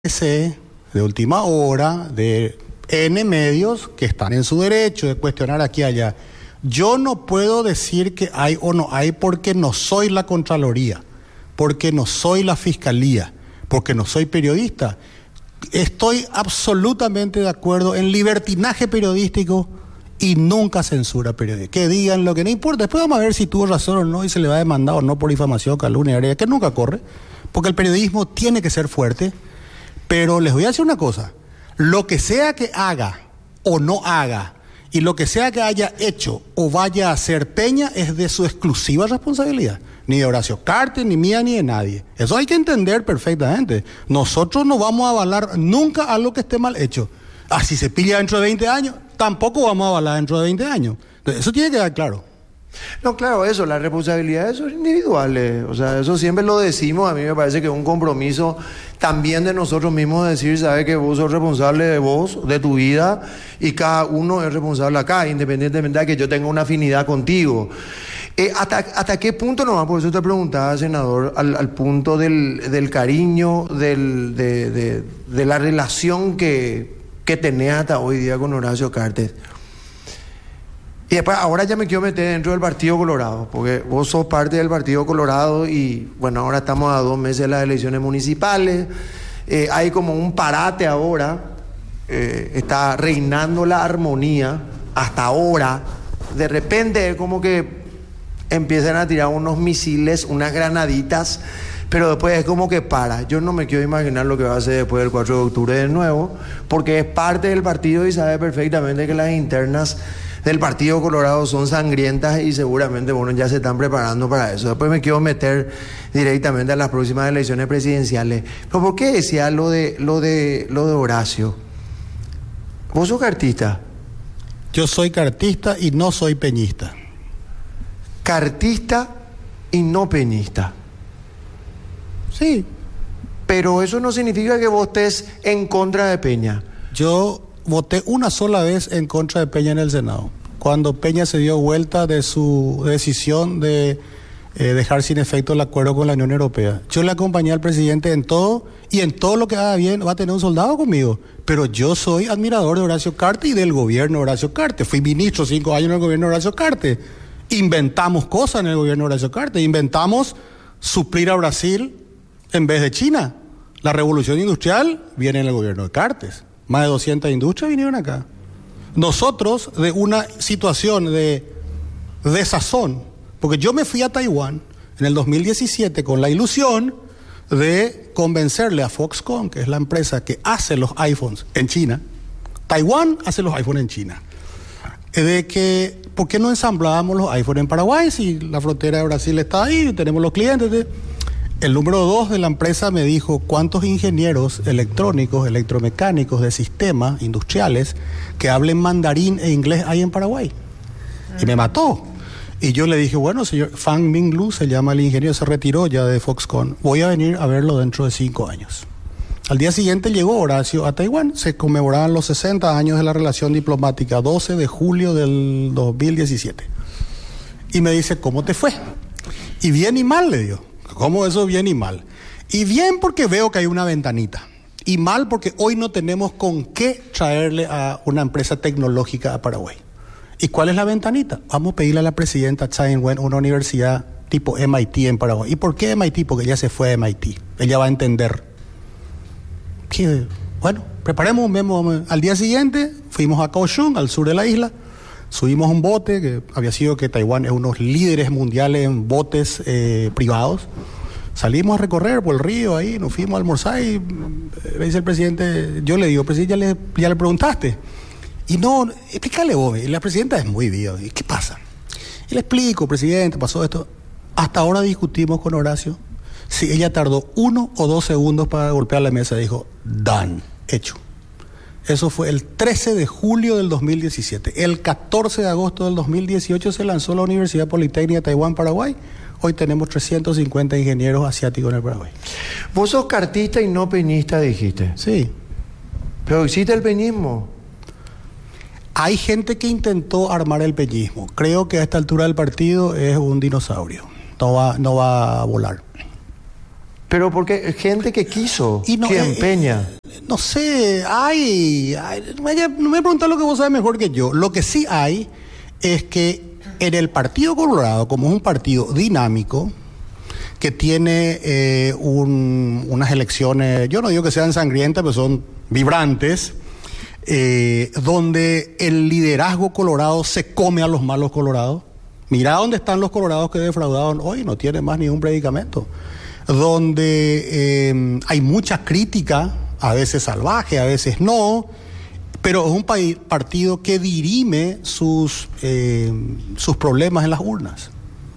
de última hora, de N medios que están en su derecho de cuestionar aquí y allá. Yo no puedo decir que hay o no hay porque no soy la Contraloría, porque no soy la Fiscalía, porque no soy periodista. Estoy absolutamente de acuerdo en libertinaje periodístico y nunca censura periodística. Que digan lo que no importa. Después vamos a ver si tuvo razón o no y se le va a demandar o no por difamación, calumnia, que nunca corre, porque el periodismo tiene que ser fuerte. Pero les voy a decir una cosa, lo que sea que haga o no haga, y lo que sea que haya hecho o vaya a hacer Peña es de su exclusiva responsabilidad. Ni de Horacio Cartes, ni mía, ni de nadie. Eso hay que entender perfectamente. Nosotros no vamos a avalar nunca algo que esté mal hecho. Si se pilla dentro de 20 años, tampoco vamos a avalar dentro de 20 años. Entonces, eso tiene que quedar claro. No, claro, eso, las responsabilidades son individuales, o sea, eso siempre lo decimos. A mí me parece que es un compromiso también de nosotros mismos decir, sabes que vos sos responsable de vos, de tu vida, y cada uno es responsable acá, independientemente de que yo tenga una afinidad contigo. ¿Hasta qué punto nomás? Por eso te preguntaba, senador, al punto del cariño, de la relación que tenés hasta hoy día con Horacio Cartes. Y después, ahora ya me quiero meter dentro del Partido Colorado, porque vos sos parte del Partido Colorado y, bueno, ahora estamos a 2 meses de las elecciones municipales. Hay como un parate ahora, está reinando la armonía hasta ahora. De repente es como que empiezan a tirar unos misiles, unas granaditas, pero después es como que para. Yo no me quiero imaginar lo que va a hacer después del 4 de octubre de nuevo, porque es parte del partido y sabe perfectamente que las internas del Partido Colorado son sangrientas y seguramente, bueno, ya se están preparando para eso. Después me quiero meter directamente a las próximas elecciones presidenciales. Pero ¿por qué decía lo de Horacio? ¿Vos sos cartista? Yo soy cartista y no soy peñista. Cartista y no peñista. Sí. Pero eso no significa que vos estés en contra de Peña. Yo voté una sola vez en contra de Peña en el Senado, cuando Peña se dio vuelta de su decisión de dejar sin efecto el acuerdo con la Unión Europea. Yo le acompañé al presidente en todo, y en todo lo que haga bien va a tener un soldado conmigo. Pero yo soy admirador de Horacio Cartes y del gobierno de Horacio Cartes. Fui ministro 5 años en el gobierno de Horacio Cartes. Inventamos cosas en el gobierno de Horacio Cartes. Inventamos suplir a Brasil en vez de China. La revolución industrial viene en el gobierno de Cartes. Más de 200 industrias vinieron acá. Nosotros, de una situación de desazón, porque yo me fui a Taiwán en el 2017 con la ilusión de convencerle a Foxconn, que es la empresa que hace los iPhones en China. Taiwán hace los iPhones en China. De que, ¿por qué no ensamblábamos los iPhones en Paraguay si la frontera de Brasil está ahí, tenemos los clientes? El número 2 de la empresa me dijo, ¿cuántos ingenieros electrónicos, electromecánicos de sistemas industriales que hablen mandarín e inglés hay en Paraguay? Y me mató. Y yo le dije, bueno, señor, Fang Minglu se llama el ingeniero, se retiró ya de Foxconn. Voy a venir a verlo dentro de 5 años. Al día siguiente llegó Horacio a Taiwán. Se conmemoraban los 60 años de la relación diplomática, 12 de julio del 2017. Y me dice, ¿cómo te fue? Y bien y mal, le digo. ¿Cómo eso bien y mal? Y bien porque veo que hay una ventanita. Y mal porque hoy no tenemos con qué traerle a una empresa tecnológica a Paraguay. ¿Y cuál es la ventanita? Vamos a pedirle a la presidenta Tsai Ing-wen una universidad tipo MIT en Paraguay. ¿Y por qué MIT? Porque ella se fue a MIT. Ella va a entender. ¿Qué? Bueno, preparemos un memo. Al día siguiente fuimos a Kaohsiung, al sur de la isla. Subimos un bote, que había sido que Taiwán es unos líderes mundiales en botes privados. Salimos a recorrer por el río ahí, nos fuimos a almorzar y me dice el presidente, yo le digo, presidente, ya le preguntaste. Y no, explícale vos, y la presidenta es muy viva, ¿y qué pasa? Y le explico, presidente, pasó esto. Hasta ahora discutimos con Horacio. Si ella tardó 1 o 2 segundos para golpear la mesa, dijo, done, hecho. Eso fue el 13 de julio del 2017. El 14 de agosto del 2018 se lanzó la Universidad Politécnica Taiwán, Paraguay. Hoy tenemos 350 ingenieros asiáticos en el Paraguay. Vos sos cartista y no peñista, dijiste. Sí. Pero existe el peñismo. Hay gente que intentó armar el peñismo. Creo que a esta altura del partido es un dinosaurio. No va a volar. Pero porque gente que quiso, Y no, que empeña. No sé, no me preguntas lo que vos sabes mejor que yo. Lo que sí hay es que en el Partido Colorado, como es un partido dinámico, que tiene unas elecciones, yo no digo que sean sangrientas, pero son vibrantes, donde el liderazgo colorado se come a los malos colorados. Mirá dónde están los colorados que defraudaron hoy, no tienen más ni un predicamento. Donde hay mucha crítica, a veces salvaje, a veces no, pero es un partido que dirime sus problemas en las urnas.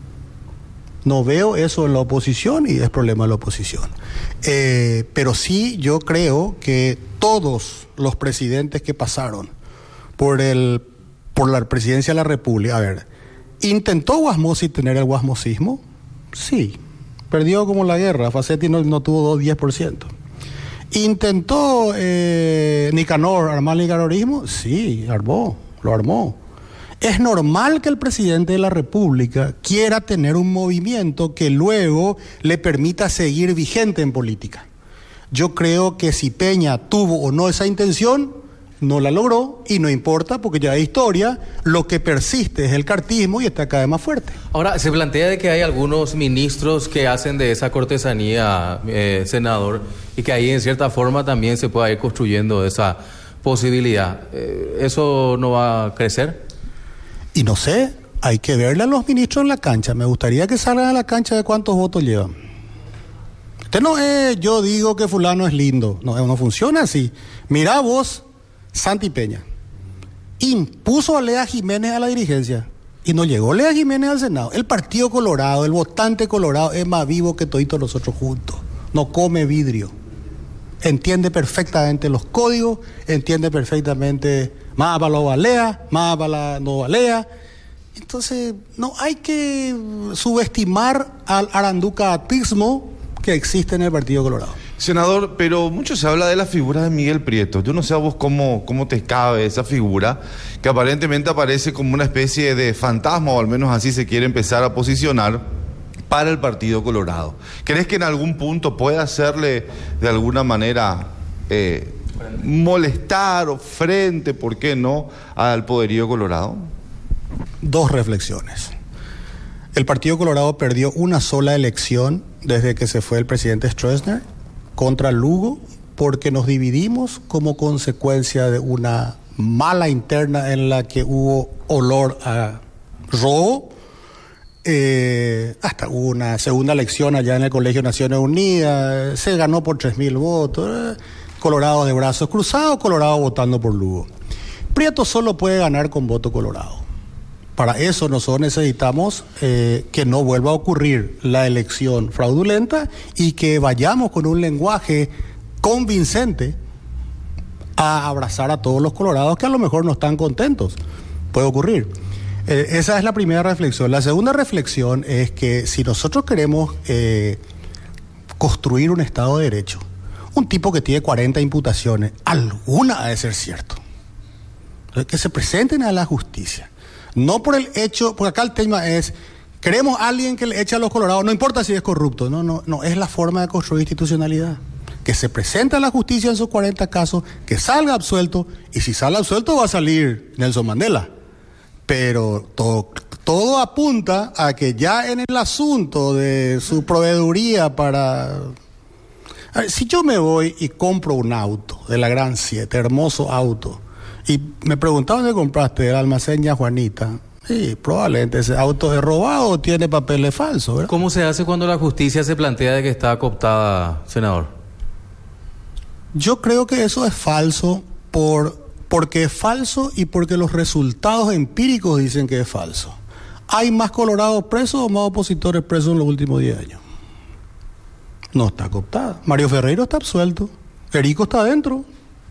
No veo eso en la oposición y es problema de la oposición. Pero sí yo creo que todos los presidentes que pasaron por la presidencia de la República, a ver, ¿intentó Guasmosi tener el guasmosismo? Sí. Perdió como la guerra, Facchetti no tuvo 10%. ¿Intentó Nicanor armar el nicanorismo? Sí, lo armó. Es normal que el presidente de la República quiera tener un movimiento que luego le permita seguir vigente en política. Yo creo que si Peña tuvo o no esa intención, no la logró y no importa porque ya hay historia, lo que persiste es el cartismo y está cada vez más fuerte. Ahora, se plantea de que hay algunos ministros que hacen de esa cortesanía, senador, y que ahí en cierta forma también se pueda ir construyendo esa posibilidad. ¿Eso no va a crecer? Y no sé, hay que verle a los ministros en la cancha. Me gustaría que salgan a la cancha de cuántos votos llevan. Usted no es, yo digo que fulano es lindo. No funciona así. Mirá vos, Santi Peña impuso a Lea Jiménez a la dirigencia y no llegó Lea Jiménez al Senado. El Partido Colorado, el votante colorado es más vivo que toditos nosotros juntos. No come vidrio. Entiende perfectamente los códigos, entiende perfectamente más para lo valea, más para la no valea. Entonces, no hay que subestimar al aranducatismo que existe en el Partido Colorado. Senador, pero mucho se habla de la figura de Miguel Prieto. Yo no sé a vos cómo te cabe esa figura, que aparentemente aparece como una especie de fantasma, o al menos así se quiere empezar a posicionar para el Partido Colorado. ¿Crees que en algún punto puede hacerle de alguna manera molestar o frente, por qué no, al poderío colorado? Dos reflexiones. El Partido Colorado perdió una sola elección desde que se fue el presidente Stroessner contra Lugo, porque nos dividimos como consecuencia de una mala interna en la que hubo olor a robo. Hasta hubo una segunda elección allá en el Colegio Naciones Unidas, se ganó por 3.000 votos, Colorado de brazos cruzados, Colorado votando por Lugo. Prieto solo puede ganar con voto colorado. Para eso nosotros necesitamos que no vuelva a ocurrir la elección fraudulenta y que vayamos con un lenguaje convincente a abrazar a todos los colorados que a lo mejor no están contentos. Puede ocurrir. Esa es la primera reflexión. La segunda reflexión es que si nosotros queremos construir un Estado de Derecho, un tipo que tiene 40 imputaciones, alguna ha de ser cierto. Entonces, que se presenten a la justicia. No por el hecho, porque acá el tema es, queremos a alguien que le eche a los colorados, no importa si es corrupto, no, es la forma de construir institucionalidad. Que se presente a la justicia en sus 40 casos, que salga absuelto, y si sale absuelto va a salir Nelson Mandela. Pero todo apunta a que ya en el asunto de su proveeduría para... A ver, si yo me voy y compro un auto de la Gran 7, hermoso auto, y me preguntaban dónde compraste el almacén ya Juanita. Sí, probablemente ese auto es robado o tiene papeles falsos, ¿verdad? ¿Cómo se hace cuando la justicia se plantea de que está cooptada, senador? Yo creo que eso es falso porque es falso y porque los resultados empíricos dicen que es falso. ¿Hay más colorados presos o más opositores presos en los últimos 10 años? No está cooptada. Mario Ferreiro está absuelto. Erico está adentro.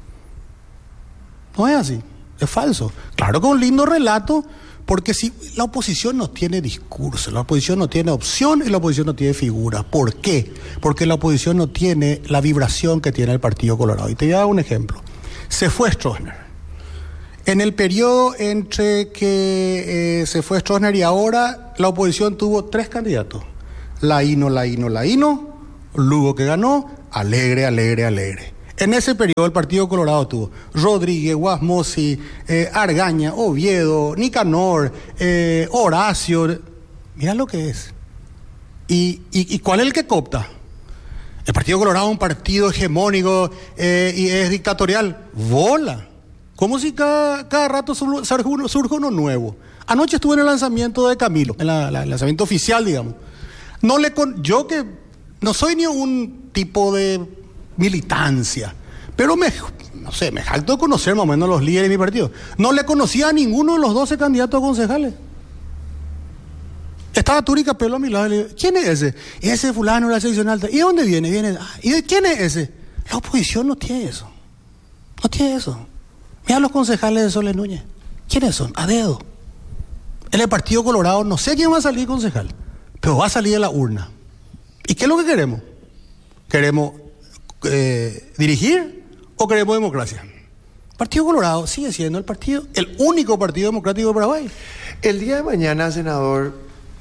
No es así, es falso. Claro que un lindo relato, porque si la oposición no tiene discurso, la oposición no tiene opción y la oposición no tiene figura. ¿Por qué? Porque la oposición no tiene la vibración que tiene el Partido Colorado. Y te voy a dar un ejemplo. Se fue Stroessner. En el periodo entre que se fue Stroessner y ahora, la oposición tuvo 3 candidatos. Laíno, Lugo que ganó, alegre. En ese periodo el Partido Colorado tuvo Rodríguez, Guasmosi, Argaña, Oviedo, Nicanor, Horacio. Mira lo que es. ¿Y cuál es el que coopta? El Partido Colorado es un partido hegemónico y es dictatorial. ¡Bola! Como si cada rato surge uno nuevo. Anoche estuve en el lanzamiento de Camilo, en el lanzamiento oficial, digamos. Yo que no soy ni un tipo de militancia, pero me jacto de conocer más o menos los líderes de mi partido. No le conocía a ninguno de los 12 candidatos a concejales. Estaba Turi Capello a mi lado y le digo, ¿quién es ese? Ese fulano de la sección alta. ¿Y de dónde viene? ¿Y de quién es ese? La oposición no tiene eso. No tiene eso. Mira los concejales de Soles Núñez. ¿Quiénes son? A dedo. En el Partido Colorado no sé quién va a salir concejal, pero va a salir de la urna. ¿Y qué es lo que queremos? ¿Queremos dirigir o queremos democracia? El Partido Colorado sigue siendo el único partido democrático de Paraguay. El día de mañana, senador,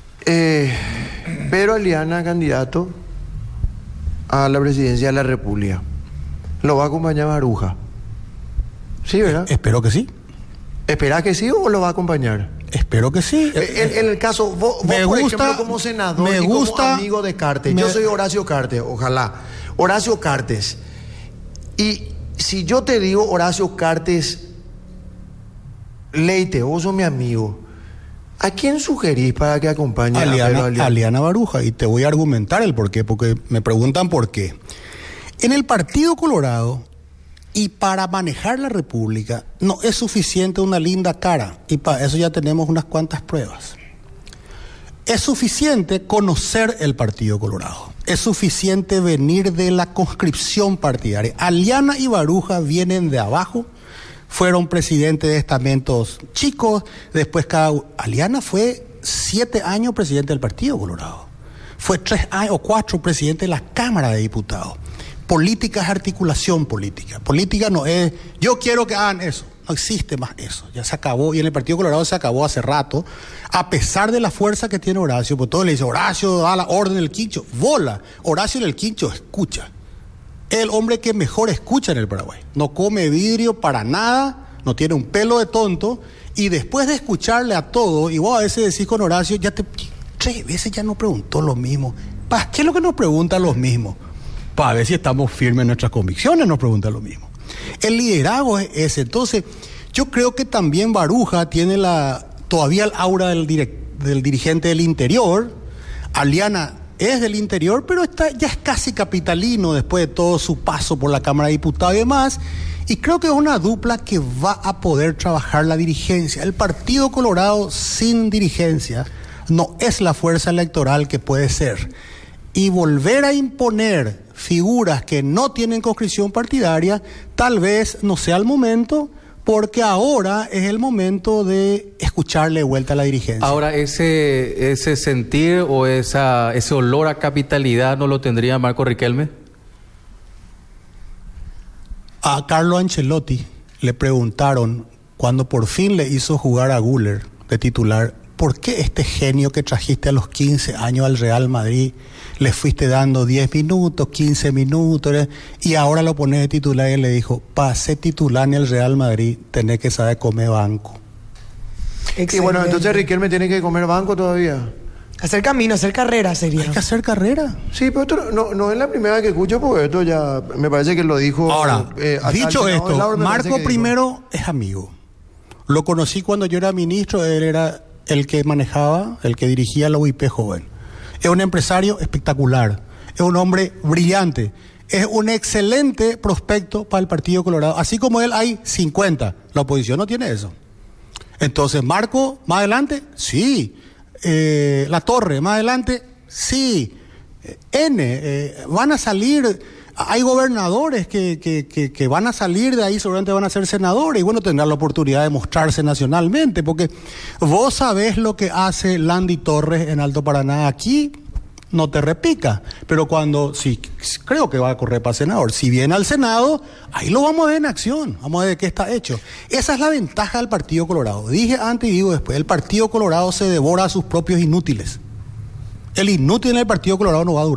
Pedro Aliana, candidato a la presidencia de la República, ¿lo va a acompañar Baruja? Sí, ¿verdad? Espero que sí. ¿Esperás que sí o lo va a acompañar? Espero que sí. En el caso, vos por ejemplo, como senador y como amigo de Cartes, yo soy Horacio Cartes, ojalá. Horacio Cartes. Y si yo te digo Horacio Cartes, Leite, vos sos mi amigo, ¿a quién sugerís para que acompañe a Pedro Aliana? Aliana Baruja, y te voy a argumentar el por qué, porque me preguntan por qué. En el Partido Colorado, y para manejar la República, no es suficiente una linda cara, y para eso ya tenemos unas cuantas pruebas. Es suficiente conocer el Partido Colorado, es suficiente venir de la conscripción partidaria. Aliana y Baruja vienen de abajo, fueron presidentes de estamentos chicos, después Aliana fue 7 años presidente del Partido Colorado, fue 3 años o 4 presidente de la Cámara de Diputados. Política es articulación política. Política no es, yo quiero que hagan eso. No existe más eso. Ya se acabó. Y en el Partido Colorado se acabó hace rato. A pesar de la fuerza que tiene Horacio, pues todos le dicen, Horacio da la orden del quincho. Bola. Horacio en el quincho escucha. Es el hombre que mejor escucha en el Paraguay. No come vidrio para nada. No tiene un pelo de tonto. Y después de escucharle a todo, y vos a veces decís con Horacio, 3 veces ya nos preguntó lo mismo. ¿Qué es lo que nos pregunta los mismos? Para ver si estamos firmes en nuestras convicciones, nos pregunta lo mismo. El liderazgo es ese. Entonces, yo creo que también Baruja tiene todavía el aura del dirigente del interior. Aliana es del interior, pero ya es casi capitalino después de todo su paso por la Cámara de Diputados y demás. Y creo que es una dupla que va a poder trabajar la dirigencia. El Partido Colorado sin dirigencia no es la fuerza electoral que puede ser. Y volver a imponer figuras que no tienen conscripción partidaria, tal vez no sea el momento, porque ahora es el momento de escucharle vuelta a la dirigencia. Ahora, ese sentir o ese olor a capitalidad, ¿no lo tendría Marco Riquelme? A Carlo Ancelotti le preguntaron, cuando por fin le hizo jugar a Güler de titular, ¿por qué este genio que trajiste a los 15 años al Real Madrid le fuiste dando 10 minutos, 15 minutos, y ahora lo pones de titular? Y él le dijo, para ser titular en el Real Madrid tenés que saber comer banco. Excelente. Y bueno, entonces Riquelme tiene que comer banco todavía. Hacer camino, hacer carrera sería. Hay que hacer carrera. Sí, pero esto no es la primera vez que escucho, porque esto ya me parece que lo dijo. Ahora, dicho esto, Marco primero es amigo. Lo conocí cuando yo era ministro, él era el que manejaba, el que dirigía la UIP joven. Es un empresario espectacular, es un hombre brillante, es un excelente prospecto para el Partido Colorado. Así como él hay 50, la oposición no tiene eso. Entonces, Marco, más adelante, sí. La Torre, más adelante, sí. Van a salir, hay gobernadores que van a salir de ahí, seguramente van a ser senadores, y bueno, tendrán la oportunidad de mostrarse nacionalmente, porque vos sabés lo que hace Landy Torres en Alto Paraná. Aquí no te repica, pero sí, creo que va a correr para senador. Si viene al Senado, ahí lo vamos a ver en acción, vamos a ver de qué está hecho. Esa es la ventaja del Partido Colorado. Dije antes y digo después, el Partido Colorado se devora a sus propios inútiles. El inútil en el Partido Colorado no va a durar.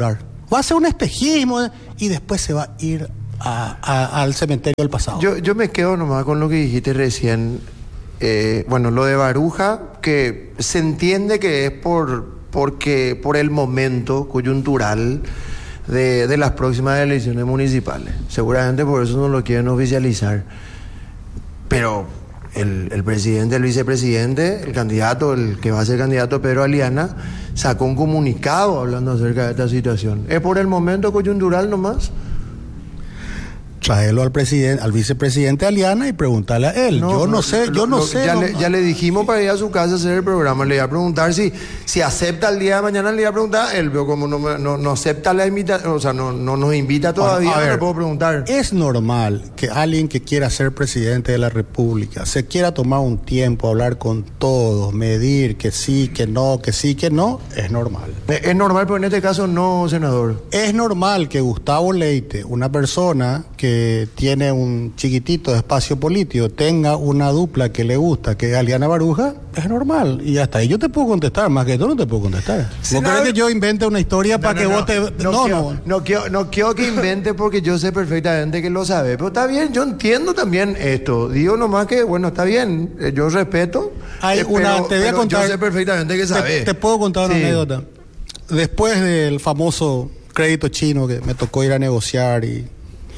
Va a ser un espejismo y después se va a ir al cementerio del pasado. Yo me quedo nomás con lo que dijiste recién. Bueno, lo de Baruja, que se entiende que es por el momento coyuntural de las próximas elecciones municipales. Seguramente por eso no lo quieren oficializar. Pero el presidente, el vicepresidente, el candidato, el que va a ser candidato, Pedro Aliana, sacó un comunicado hablando acerca de esta situación. ¿Es por el momento coyuntural nomás? Tráelo al presidente, al vicepresidente Aliana y preguntarle a él. Yo no sé. Ya le dijimos para ir a su casa a hacer el programa. Le iba a preguntar si acepta el día de mañana. Le iba a preguntar él, pero como no acepta la invitación, o sea, no nos invita todavía, no le puedo preguntar. Es normal que alguien que quiera ser presidente de la República se quiera tomar un tiempo, hablar con todos, medir que sí, que no, que sí, que no. Es normal. Es normal, pero en este caso no, senador. Es normal que Gustavo Leite, una persona que tiene un chiquitito de espacio político, tenga una dupla que le gusta, que es Aliana Baruja, es normal. Y hasta ahí yo te puedo contestar, más que tú no te puedo contestar. ¿Vos crees que yo invente una historia para que vos te... No quiero que invente porque yo sé perfectamente que lo sabe. Pero está bien, yo entiendo también esto. Digo nomás que, bueno, está bien, yo respeto. Te voy a contar, yo sé perfectamente que sabe. Te puedo contar una anécdota. Después del famoso crédito chino que me tocó ir a negociar y...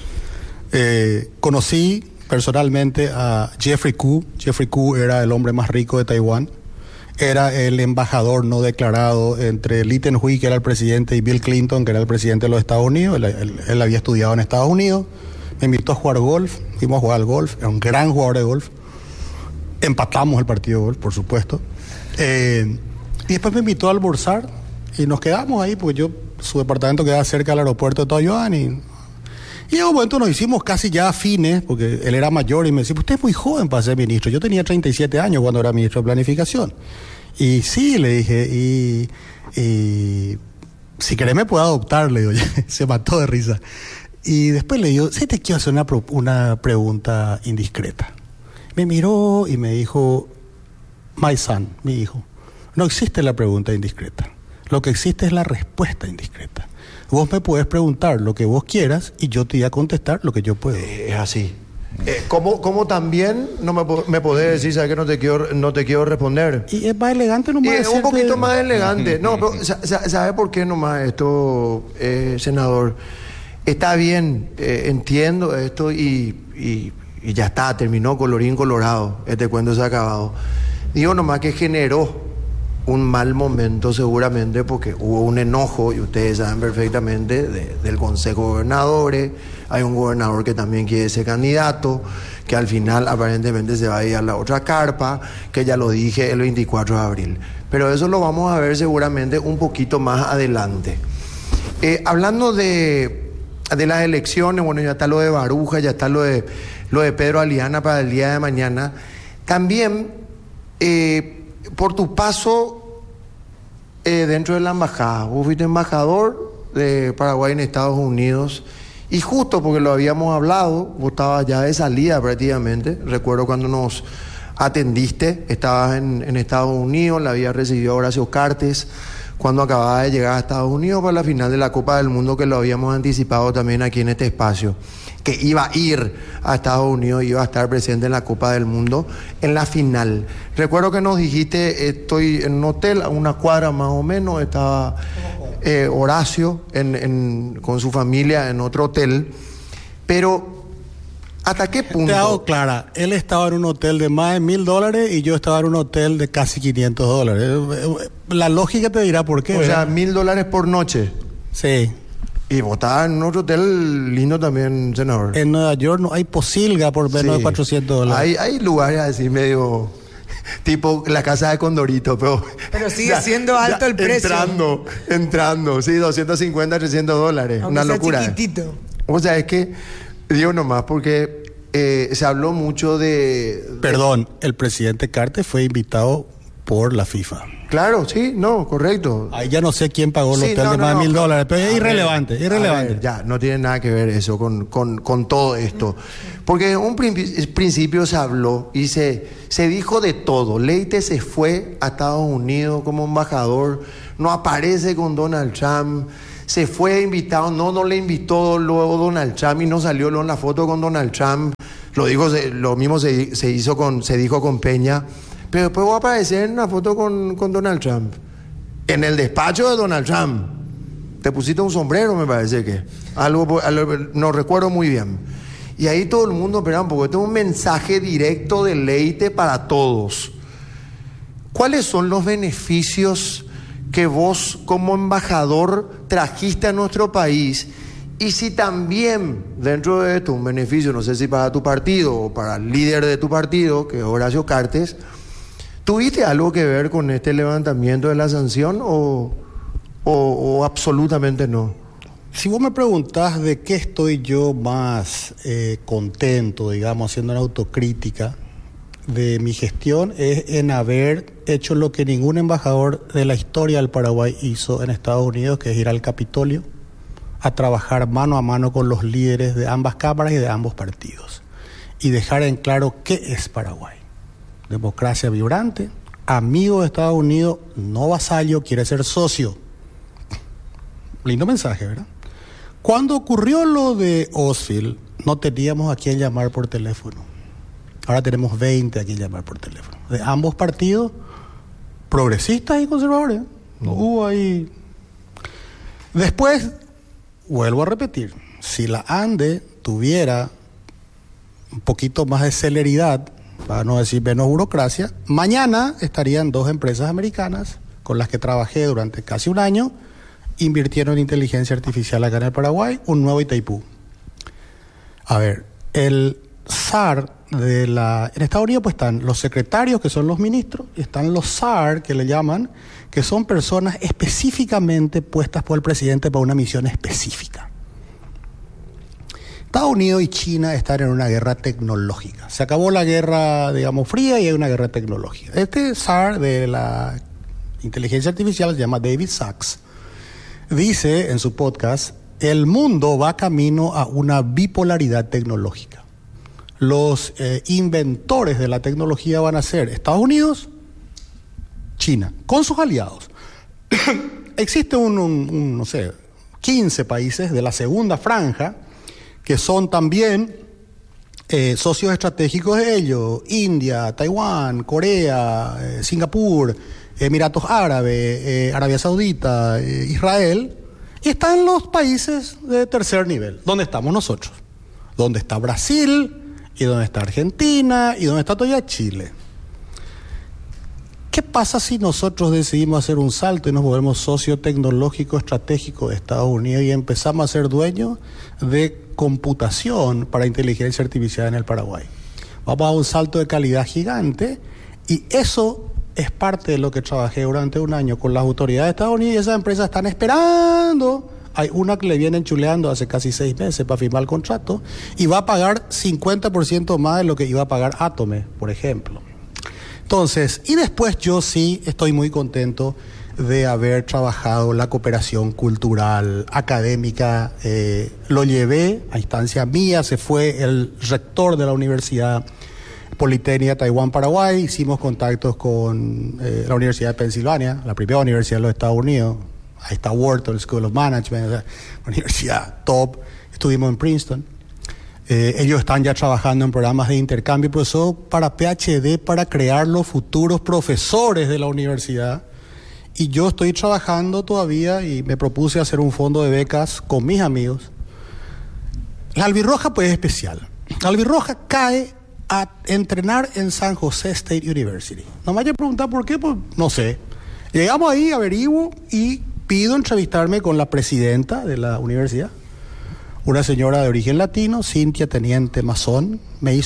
conocí personalmente a Jeffrey Koo. Jeffrey Koo era el hombre más rico de Taiwán. Era el embajador no declarado entre Lee Teng-hui, que era el presidente, y Bill Clinton, que era el presidente de los Estados Unidos. Él había estudiado en Estados Unidos. Me invitó a jugar golf. Fuimos a jugar al golf. Era un gran jugador de golf. Empatamos el partido de golf, por supuesto. Y después me invitó a almorzar y nos quedamos ahí, porque su departamento quedaba cerca del aeropuerto de Taoyuan y en un momento nos hicimos casi ya afines, porque él era mayor y me decía, usted es muy joven para ser ministro. Yo tenía 37 años cuando era ministro de Planificación. Y sí, le dije, y si querés me puedo adoptar, le digo. Se mató de risa. Y después le digo, sí, te quiero hacer una pregunta indiscreta. Me miró y me dijo, my son, mi hijo, no existe la pregunta indiscreta. Lo que existe es la respuesta indiscreta. Vos me podés preguntar lo que vos quieras y yo te voy a contestar lo que yo puedo. Es así. Como también no me podés decir, ¿sabes que no te quiero responder? Y es más elegante nomás. Es un poquito más elegante. No, pero ¿sabe por qué nomás esto, senador? Está bien, entiendo esto y ya está, terminó colorín colorado. Este cuento se ha acabado. Digo nomás que generó un mal momento seguramente porque hubo un enojo, y ustedes saben perfectamente, del Consejo de Gobernadores. Hay un gobernador que también quiere ser candidato, que al final aparentemente se va a ir a la otra carpa, que ya lo dije el 24 de abril. Pero eso lo vamos a ver seguramente un poquito más adelante. Hablando de las elecciones, bueno, ya está lo de Baruja, ya está lo de Pedro Aliana para el día de mañana. También, por tu paso dentro de la embajada, vos fuiste embajador de Paraguay en Estados Unidos, y justo porque lo habíamos hablado, vos estabas ya de salida prácticamente. Recuerdo cuando nos atendiste, estabas en Estados Unidos, la había recibido Horacio Cartes cuando acababa de llegar a Estados Unidos para la final de la Copa del Mundo, que lo habíamos anticipado también aquí en este espacio, que iba a ir a Estados Unidos, iba a estar presente en la Copa del Mundo, en la final. Recuerdo que nos dijiste, estoy en un hotel a una cuadra más o menos, estaba Horacio con su familia en otro hotel, pero ¿hasta qué punto? Te hago clara, él estaba en un hotel de más de $1,000 y yo estaba en un hotel de casi $500. La lógica te dirá por qué. O sea, $1,000 por noche. Sí. Y vos estabas en otro hotel lindo también, senador. En Nueva York no hay posilga por menos de $400. Hay lugares así medio tipo la casa de Condorito, pero sigue siendo alto el precio. Entrando, sí, $250, $300. Aunque una locura. Chiquitito. O sea, es que digo nomás porque se habló mucho de... Perdón, el presidente Cartes fue invitado por la FIFA. Claro, sí, no, correcto. Ahí ya no sé quién pagó el hotel de más de $1,000, pero es irrelevante. Ver, ya, no tiene nada que ver eso con todo esto. Porque en un principio se habló y se dijo de todo. Leite se fue a Estados Unidos como embajador, no aparece con Donald Trump, se fue invitado, no le invitó luego Donald Trump y no salió luego en la foto con Donald Trump. Lo mismo se dijo con Peña, pero después va a aparecer en una foto con Donald Trump, en el despacho de Donald Trump. Te pusiste un sombrero, me parece que algo no recuerdo muy bien. Y ahí todo el mundo, espera, porque este es un mensaje directo de Leite para todos. ¿Cuáles son los beneficios que vos como embajador trajiste a nuestro país? Y si también dentro de esto un beneficio, no sé si para tu partido o para el líder de tu partido, que es Horacio Cartes, ¿tuviste algo que ver con este levantamiento de la sanción o absolutamente no? Si vos me preguntás de qué estoy yo más contento, digamos, haciendo una autocrítica de mi gestión, es en haber hecho lo que ningún embajador de la historia del Paraguay hizo en Estados Unidos, que es ir al Capitolio a trabajar mano a mano con los líderes de ambas cámaras y de ambos partidos y dejar en claro qué es Paraguay. Democracia vibrante, amigo de Estados Unidos, no vasallo, quiere ser socio. Lindo mensaje, ¿verdad? Cuando ocurrió lo de Osfield, no teníamos a quién llamar por teléfono. Ahora tenemos 20 a quien llamar por teléfono. De ambos partidos, progresistas y conservadores. No hubo ahí. Después, vuelvo a repetir, si la ANDE tuviera un poquito más de celeridad, para no decir menos burocracia, mañana estarían 2 empresas americanas con las que trabajé durante casi un año, invirtieron en inteligencia artificial acá en el Paraguay, un nuevo Itaipú. A ver, el SAR en Estados Unidos pues están los secretarios, que son los ministros, y están los SAR, que le llaman, que son personas específicamente puestas por el presidente para una misión específica. Estados Unidos y China están en una guerra tecnológica. Se acabó la guerra, digamos, fría y hay una guerra tecnológica. Este SAR de la inteligencia artificial se llama David Sachs. Dice en su podcast, el mundo va camino a una bipolaridad tecnológica. Los inventores de la tecnología van a ser Estados Unidos, China, con sus aliados. Existe no sé, 15 países de la segunda franja que son también socios estratégicos de ellos: India, Taiwán, Corea, Singapur, Emiratos Árabes, Arabia Saudita, Israel, y están los países de tercer nivel, donde estamos nosotros, donde está Brasil, y donde está Argentina, y donde está todavía Chile. ¿Qué pasa si nosotros decidimos hacer un salto y nos volvemos socio tecnológico estratégico de Estados Unidos y empezamos a ser dueños de computación para inteligencia artificial en el Paraguay? Vamos a dar un salto de calidad gigante, y eso es parte de lo que trabajé durante un año con las autoridades de Estados Unidos, y esas empresas están esperando. Hay una que le vienen chuleando hace casi 6 meses para firmar el contrato y va a pagar 50% más de lo que iba a pagar Atome, por ejemplo. Entonces, y después yo sí estoy muy contento de haber trabajado la cooperación cultural, académica. Lo llevé a instancia mía, se fue el rector de la Universidad Politécnica Taiwán, Paraguay, hicimos contactos con la Universidad de Pensilvania, la primera universidad de los Estados Unidos. Ahí está Wharton School of Management, una universidad top. Estuvimos en Princeton. Ellos están ya trabajando en programas de intercambio, profesor, para PhD, para crear los futuros profesores de la universidad. Y yo estoy trabajando todavía y me propuse hacer un fondo de becas con mis amigos. La albirroja pues es especial. La albirroja cae a entrenar en San José State University. No me vaya a preguntar por qué, pues no sé. Llegamos ahí, averiguo y pido entrevistarme con la presidenta de la universidad, una señora de origen latino, Cintia Teniente Mason,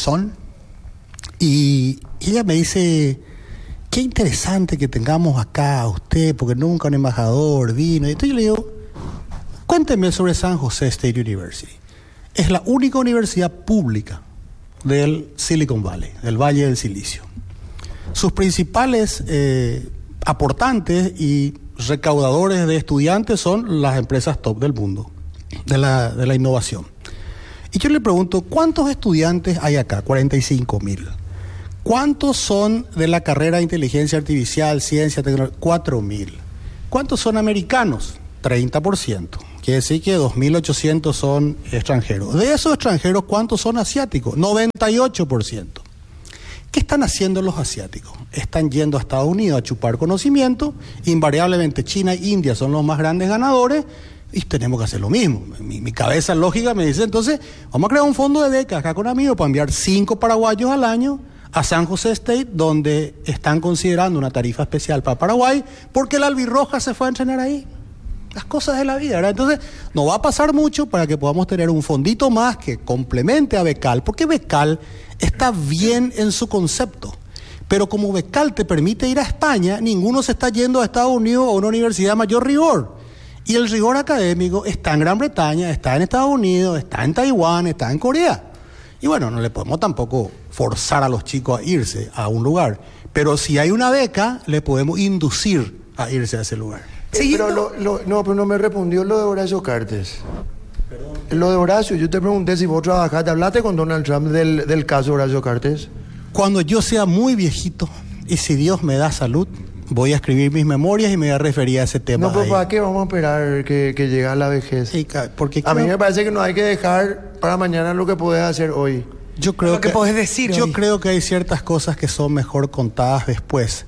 y ella me dice: qué interesante que tengamos acá a usted, porque nunca un embajador vino. Y entonces yo le digo: cuénteme sobre San José State University. Es la única universidad pública del Silicon Valley, del Valle del Silicio. Sus principales aportantes y recaudadores de estudiantes son las empresas top del mundo, de la innovación. Y yo le pregunto: ¿cuántos estudiantes hay acá? 45,000. ¿Cuántos son de la carrera de inteligencia artificial, ciencia, tecnología? 4,000. ¿Cuántos son americanos? 30%. Quiere decir que 2.800 son extranjeros. De esos extranjeros, ¿cuántos son asiáticos? 98%. ¿Qué están haciendo los asiáticos? Están yendo a Estados Unidos a chupar conocimiento. Invariablemente China e India son los más grandes ganadores y tenemos que hacer lo mismo. Mi cabeza lógica me dice, entonces, vamos a crear un fondo de becas acá con amigos para enviar 5 paraguayos al año a San José State, donde están considerando una tarifa especial para Paraguay, porque la albirroja se fue a entrenar ahí. Las cosas de la vida, ¿verdad? Entonces, no va a pasar mucho para que podamos tener un fondito más que complemente a Becal, porque Becal está bien en su concepto. Pero como Becal te permite ir a España, ninguno se está yendo a Estados Unidos a una universidad de mayor rigor. Y el rigor académico está en Gran Bretaña, está en Estados Unidos, está en Taiwán, está en Corea. Y bueno, no le podemos tampoco forzar a los chicos a irse a un lugar. Pero si hay una beca, le podemos inducir a irse a ese lugar. Pero pero no me respondió lo de Horacio Cartes. Lo de Horacio, yo te pregunté si vos trabajaste, ¿hablaste con Donald Trump del caso Horacio Cartes? Cuando yo sea muy viejito y si Dios me da salud, voy a escribir mis memorias y me voy a referir a ese tema. No, pero ¿para qué vamos a esperar que llegue a la vejez? Sí, porque a mí me parece que no hay que dejar para mañana lo que podés hacer hoy. Yo creo lo que podés decir yo hoy. creo que hay ciertas cosas que son mejor contadas después.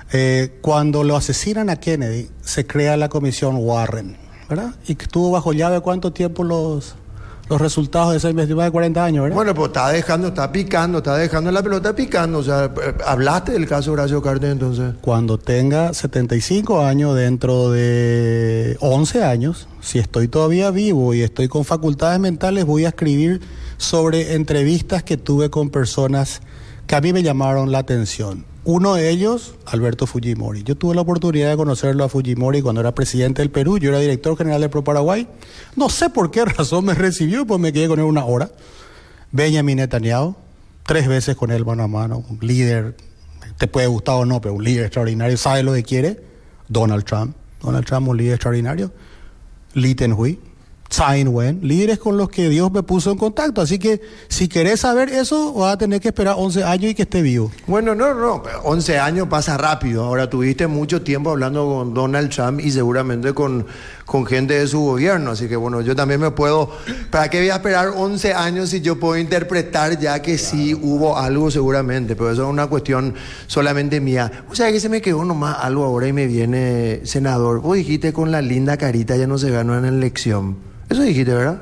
Cuando lo asesinan a Kennedy, se crea la comisión Warren, ¿verdad? Y que estuvo bajo llave ¿cuánto tiempo los resultados de esa investigación? De 40 años, ¿verdad? Bueno, pues está dejando la pelota picando. O sea, ¿hablaste del caso Horacio Cartes entonces? Cuando tenga 75 años, dentro de 11 años, si estoy todavía vivo y estoy con facultades mentales, voy a escribir sobre entrevistas que tuve con personas que a mí me llamaron la atención. Uno de ellos, Alberto Fujimori. Yo tuve la oportunidad de conocerlo a Fujimori cuando era presidente del Perú. Yo era director general de ProParaguay. No sé por qué razón me recibió, pues me quedé con él una hora. Benjamin Netanyahu, 3 veces con él mano a mano. Un líder, te puede gustar o no, pero un líder extraordinario, sabe lo que quiere. Donald Trump, un líder extraordinario. Lee Teng-hui, Tsai Ing-wen, líderes con los que Dios me puso en contacto. Así que si querés saber eso, vas a tener que esperar 11 años y que esté vivo. Bueno, no, 11 años pasa rápido. Ahora tuviste mucho tiempo hablando con Donald Trump y seguramente con gente de su gobierno. Así que bueno, yo también me puedo... ¿Para qué voy a esperar 11 años si yo puedo interpretar ya que sí hubo algo seguramente? Pero eso es una cuestión solamente mía. O sea que se me quedó nomás algo ahora y me viene, senador. Vos dijiste con la linda carita ya no se ganó en la elección. Eso dijiste, ¿verdad?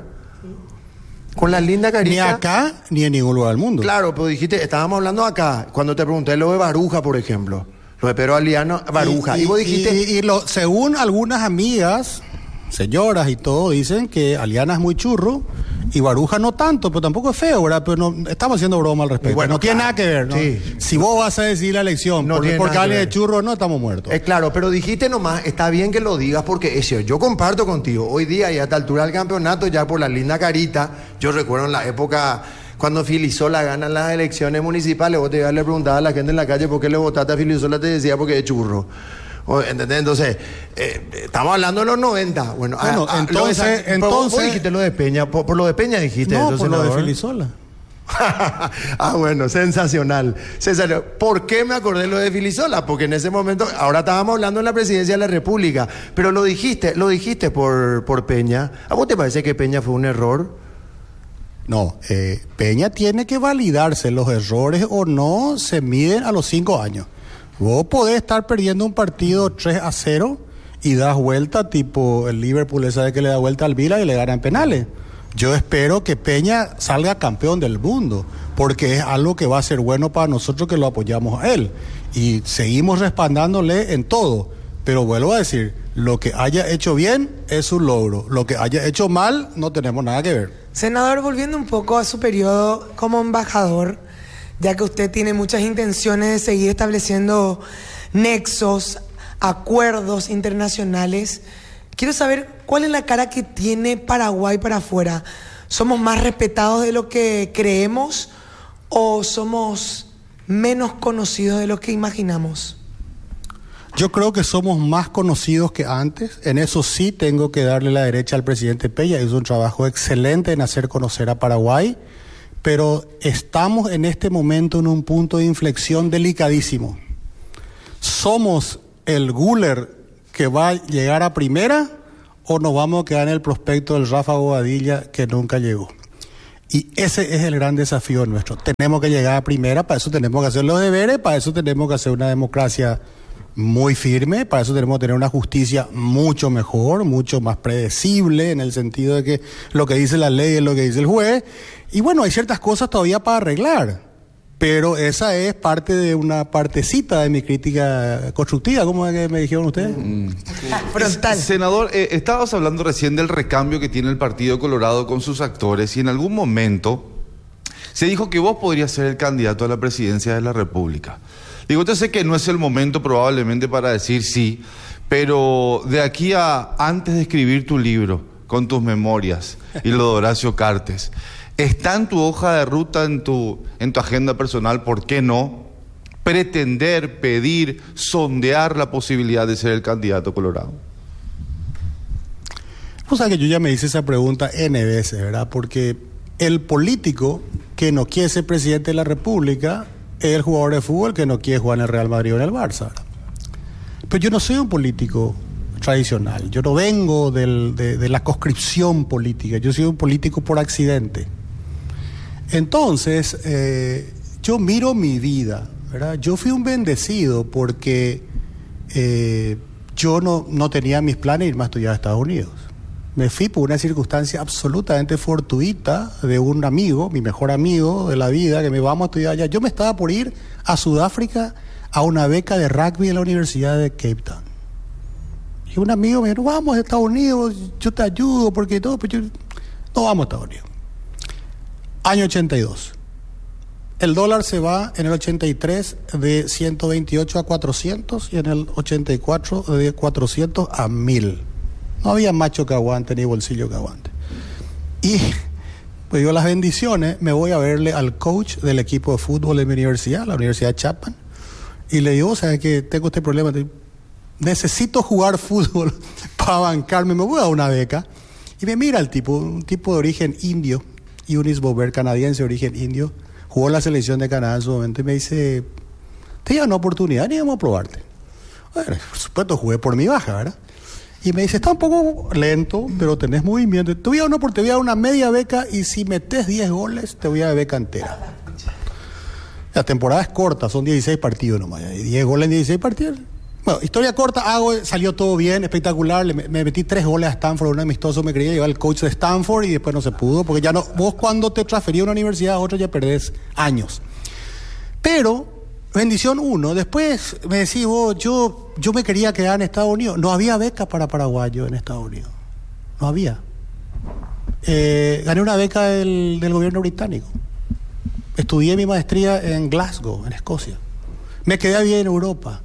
Con la linda carita. Ni acá, ni en ningún lugar del mundo. Claro, pero dijiste, estábamos hablando acá, cuando te pregunté lo de Baruja, por ejemplo. Lo de Pedro Aliano, Baruja. Y vos dijiste... según algunas amigas, señoras y todo, dicen que Aliana es muy churro y Baruja no tanto, pero tampoco es feo, ¿verdad? Pero no, estamos haciendo broma al respecto. Bueno, no tiene nada que ver, ¿no? Sí. Si vos vas a decir la elección No tiene porque nada que alguien ver. es churro, no, estamos muertos. Claro, pero dijiste nomás, está bien que lo digas porque es cierto, yo comparto contigo. Hoy día y a esta altura del campeonato, ya por la linda carita, yo recuerdo en la época cuando Filisola gana las elecciones municipales, vos le preguntabas a la gente en la calle por qué le votaste a Filisola, te decía porque es churro. ¿Entendés? Entonces, estamos hablando de los 90. Bueno, entonces... Vos dijiste lo de Peña, por lo de Peña dijiste no, eso, por lo de senador. Filisola. Bueno, sensacional. ¿Por qué me acordé lo de Filisola? Porque en ese momento, ahora estábamos hablando en la presidencia de la República, pero lo dijiste por Peña. ¿A vos te parece que Peña fue un error? No, Peña tiene que validarse. Los errores o no se miden a los 5 años. Vos podés estar perdiendo un partido 3-0 y das vuelta, tipo el Liverpool, esa que le da vuelta al Vila y le gana en penales. Yo espero que Peña salga campeón del mundo, porque es algo que va a ser bueno para nosotros que lo apoyamos a él. Y seguimos respaldándole en todo. Pero vuelvo a decir, lo que haya hecho bien es un logro. Lo que haya hecho mal, no tenemos nada que ver. Senador, volviendo un poco a su periodo como embajador, ya que usted tiene muchas intenciones de seguir estableciendo nexos, acuerdos internacionales, quiero saber cuál es la cara que tiene Paraguay para afuera. ¿Somos más respetados de lo que creemos o somos menos conocidos de lo que imaginamos? Yo creo que somos más conocidos que antes. En eso sí tengo que darle la derecha al presidente Peña. Hizo un trabajo excelente en hacer conocer a Paraguay. Pero estamos en este momento en un punto de inflexión delicadísimo. ¿Somos el Guller que va a llegar a primera o nos vamos a quedar en el prospecto del Rafa Bobadilla que nunca llegó. Y ese es el gran desafío nuestro. Tenemos que llegar a primera, para eso tenemos que hacer los deberes, para eso tenemos que hacer una democracia muy firme, para eso tenemos que tener una justicia mucho mejor, mucho más predecible, en el sentido de que lo que dice la ley es lo que dice el juez. Y bueno, hay ciertas cosas todavía para arreglar, pero esa es parte de una partecita de mi crítica constructiva, ¿cómo es que me dijeron ustedes? Frontal. Senador, estabas hablando recién del recambio que tiene el Partido Colorado con sus actores y en algún momento se dijo que vos podrías ser el candidato a la presidencia de la República. Digo, yo sé que no es el momento probablemente para decir sí, pero de aquí a antes de escribir tu libro con tus memorias y lo de Horacio Cartes, ¿está en tu hoja de ruta, en tu agenda personal, por qué no, pretender, pedir, sondear la posibilidad de ser el candidato colorado? O sea que yo ya me hice esa pregunta N veces, ¿verdad? Porque el político que no quiere ser presidente de la República es el jugador de fútbol que no quiere jugar en el Real Madrid o en el Barça, ¿verdad? Pero yo no soy un político tradicional, yo no vengo de la conscripción política, yo soy un político por accidente. Entonces, yo miro mi vida, ¿verdad? Yo fui un bendecido porque yo no tenía mis planes irme a estudiar a Estados Unidos. Me fui por una circunstancia absolutamente fortuita de un amigo, mi mejor amigo de la vida, que me vamos a estudiar allá. Yo me estaba por ir a Sudáfrica a una beca de rugby en la Universidad de Cape Town. Y un amigo me dijo, vamos a Estados Unidos, yo te ayudo, porque todo, pero yo, no vamos a Estados Unidos. Año 82. El dólar se va en el 83 de 128 a 400 y en el 84 de 400 a 1000. No había macho que aguante ni bolsillo que aguante. Y pues yo las bendiciones, me voy a verle al coach del equipo de fútbol de mi universidad, la Universidad Chapman, y le digo, ¿sabes qué? Tengo este problema, necesito jugar fútbol para bancarme, me voy a dar una beca. Y me mira el tipo, un tipo de origen indio, Eunice Bober, canadiense de origen indio, jugó en la selección de Canadá en su momento, y me dice, te da una oportunidad y vamos a probarte. Bueno, por supuesto, jugué por mi baja, ¿verdad? Y me dice, está un poco lento, pero tenés movimiento. Te voy a dar una media beca y si metes 10 goles, te voy a dar beca entera. La temporada es corta, son 16 partidos nomás. Y 10 goles en 16 partidos. Bueno, historia corta, salió todo bien, espectacular. Me metí 3 goles a Stanford, un amistoso, me quería llevar el coach de Stanford y después no se pudo, porque ya no, vos cuando te transferís a una universidad a otra ya perdés años. Pero, bendición 1, después me decís vos, yo me quería quedar en Estados Unidos. No había beca para paraguayos en Estados Unidos. No había. Gané una beca del gobierno británico. Estudié mi maestría en Glasgow, en Escocia. Me quedé bien en Europa.